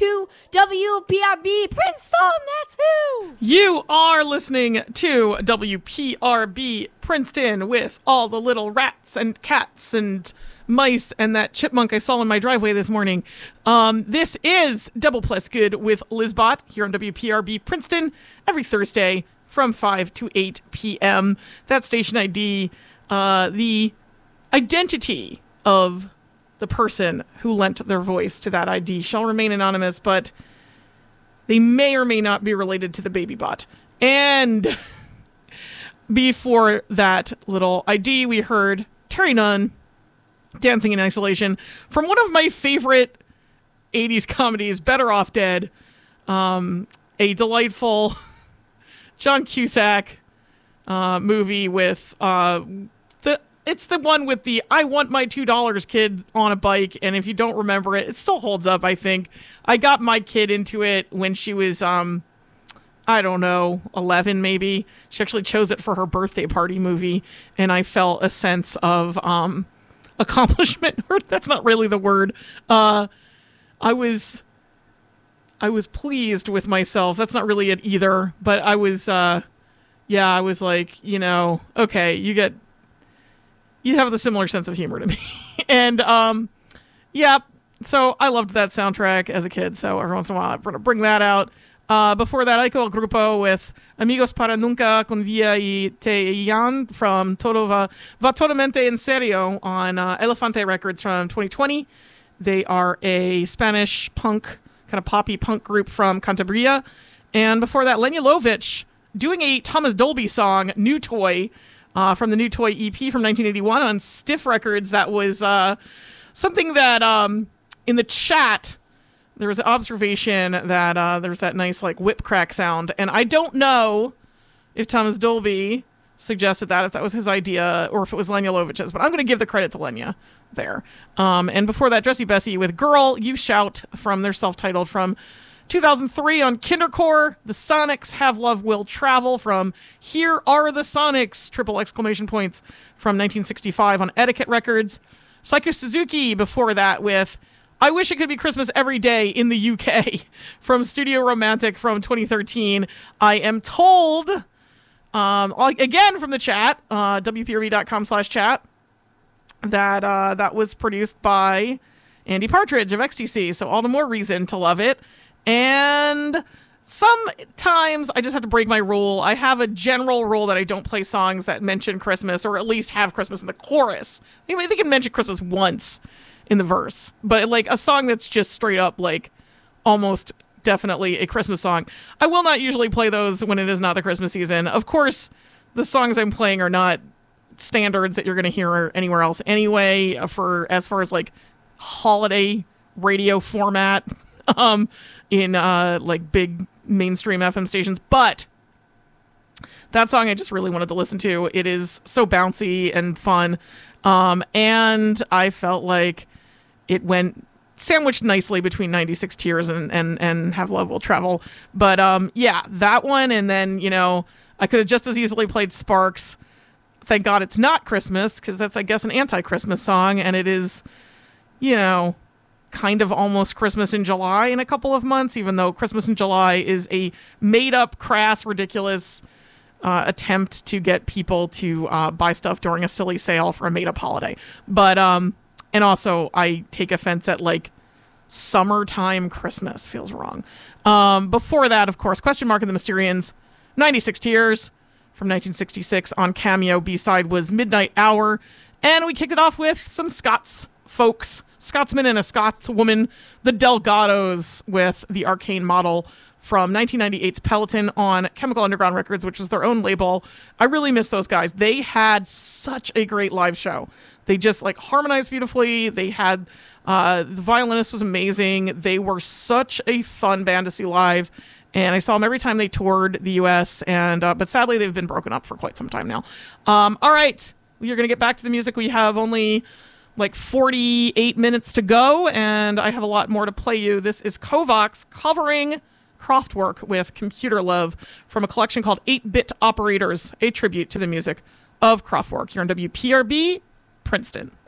to WPRB Princeton. That's who. You are listening to WPRB Princeton with all the little rats and cats and mice and that chipmunk I saw in my driveway this morning. This is Double Plus Good with Lizbot here on WPRB Princeton every Thursday from 5 to 8 p.m. That station ID, the identity of the person who lent their voice to that ID shall remain anonymous, but they may or may not be related to the baby bot. And before that little ID, we heard Terry Nunn, Dancing in Isolation, from one of my favorite 80s comedies, Better Off Dead. A delightful John Cusack movie with it's the one with the I want my $2 kid on a bike, and if you don't remember it, it still holds up, I think. I got my kid into it when she was I don't know, 11 maybe. She actually chose it for her birthday party movie, and I felt a sense of accomplishment. That's not really the word. I was pleased with myself. That's not really it either, but I was I was like, okay, you have the similar sense of humor to me. And so I loved that soundtrack as a kid, so every once in a while I'm going to bring that out. Before that, Aiko El Grupo with Amigos para Nunca con Via y Te Ian from Va Totalmente en Serio on Elefante Records from 2020. They are a Spanish punk, kind of poppy punk group from Cantabria. And before that, Lenya Lovich doing a Thomas Dolby song, New Toy, from the New Toy EP from 1981 on Stiff Records. That was something that in the chat there was an observation that there's that nice like whip crack sound, and I don't know if Thomas Dolby suggested that, if that was his idea, or if it was Lenya Lovich's, but I'm going to give the credit to Lenya there. And before that, Dressy Bessie with Girl You Shout from their self-titled from 2003 on Kindercore. The Sonics, Have Love Will Travel from Here Are the Sonics, triple exclamation points, from 1965 on Etiquette Records. Psycho Suzuki before that with I Wish It Could Be Christmas Every Day in the UK from Studio Romantic from 2013. I am told, again from the chat, wprv.com/chat, that that was produced by Andy Partridge of XTC, so all the more reason to love it. And sometimes I just have to break my rule. I have a general rule that I don't play songs that mention Christmas, or at least have Christmas in the chorus. They can mention Christmas once in the verse, but like a song that's just straight up like almost definitely a Christmas song, I will not usually play those when it is not the Christmas season. Of course, the songs I'm playing are not standards that you're going to hear anywhere else anyway, for as far as like holiday radio format in like big mainstream FM stations. But that song I just really wanted to listen to. It is so bouncy and fun, and I felt like it went sandwiched nicely between 96 Tears and Have Love Will Travel. But that one, and then I could have just as easily played Sparks, Thank God It's Not Christmas, because that's, I guess, an anti-Christmas song, and it is kind of almost Christmas in July in a couple of months, even though Christmas in July is a made-up, crass, ridiculous attempt to get people to buy stuff during a silly sale for a made-up holiday. But and also I take offense at like summertime Christmas feels wrong. Before that, of course, Question Mark and the Mysterians, 96 Tears from 1966 on Cameo. B-side was Midnight Hour, and we kicked it off with some Scotsman and a Scotswoman, the Delgados, with The Arcane Model from 1998's Peloton on Chemical Underground Records, which was their own label. I really miss those guys. They had such a great live show. They just like harmonized beautifully. They had the violinist was amazing. They were such a fun band to see live, and I saw them every time they toured the U.S. And but sadly they've been broken up for quite some time now. All right, we are going to get back to the music. We have only like 48 minutes to go, and I have a lot more to play you. This is Kovacs covering Kraftwerk with Computer Love from a collection called 8-Bit Operators, a tribute to the music of Kraftwerk here on WPRB Princeton.